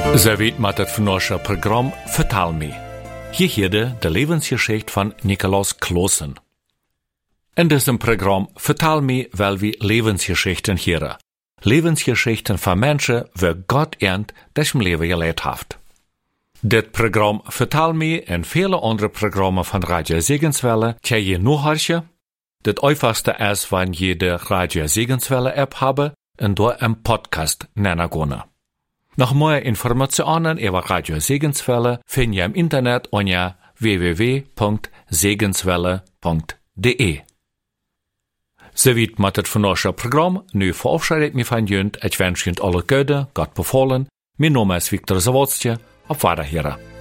Ze weet met het vandaagse programma Vertel me. Hier hoorde de levensgeschichte van Nikolaus Kloosen. In diesem Programm Vertel me wel we levensgeschichten hören. Levensgeschichten van mensen waar Gott ernt das im Leben geleid heeft. Dit Programm Vertel me en vele andere programmen van Radio Segenswelle kan je nu horen. Het einfachste is wanneer je de Radio Segenswelle app hebben en door een podcast nennen kunnen. Noch mehr Informationen über Radio Segenswelle finden ihr im Internet unter www.segenswelle.de. Soweit mit het vandaagse Programm. Nu verabschiede ik me van jullie. Ik wens jullie alle goede, Gott bevolen. Mijn naam is Victor Zawodstje. Op Wiederhören.